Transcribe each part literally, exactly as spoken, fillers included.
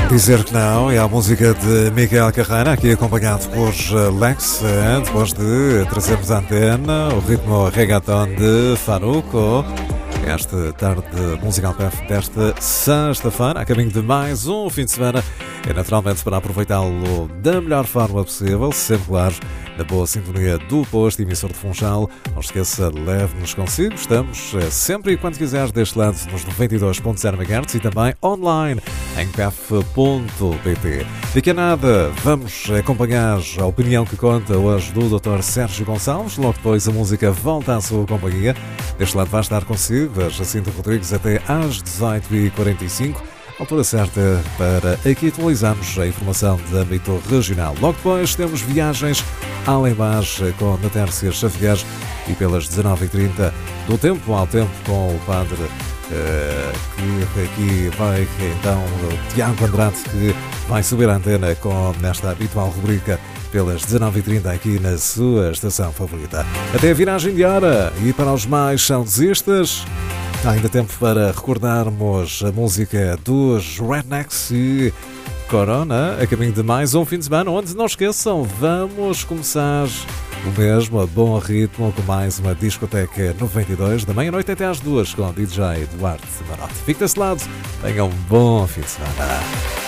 Dizer que não é a música de Miguel Carreira, aqui acompanhado por Lex, depois de trazermos à antena o ritmo reggaeton de Farruko. Esta tarde musical P F desta sexta-feira, a caminho de mais um fim de semana, é naturalmente para aproveitá-lo da melhor forma possível, sempre claro, na boa sintonia do posto emissor de Funchal. Não esqueça, leve-nos consigo. Estamos sempre e quando quiseres deste lado nos noventa e dois ponto zero megahertz e também online em p f ponto p t. Daqui a nada vamos acompanhar a opinião que conta hoje do doutor Sérgio Gonçalves. Logo depois a música volta à sua companhia. Deste lado vai estar consigo a Jacinto Rodrigues até às dezoito e quarenta e cinco. Altura certa para aqui atualizarmos a informação de âmbito regional. Logo depois temos viagens além mar com Natércia Xavier e pelas dezenove e trinta do tempo ao tempo com o padre uh, que aqui vai então o Tiago Andrade, que vai subir a antena com nesta habitual rubrica pelas dezenove e trinta aqui na sua estação favorita. Até a viragem de hora e para os mais saudosistas, há ainda tempo para recordarmos a música dos Rednecks e Corona, a caminho de mais um fim de semana, onde não esqueçam, vamos começar o mesmo a bom ritmo com mais uma discoteca noventa e dois, da meia-noite até às duas, com o D J Duarte Marote. Fique desse lado, tenham um bom fim de semana.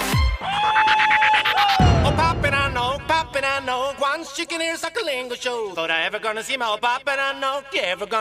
Oh, poppin', I know, poppin', I know. Once chicken ears like a lingo show. Thought I ever gonna see my poppin', I know. You ever gonna